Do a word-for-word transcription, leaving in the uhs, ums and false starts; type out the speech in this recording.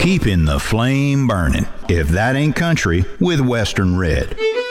keeping the flame burning. If that ain't country with Western Red.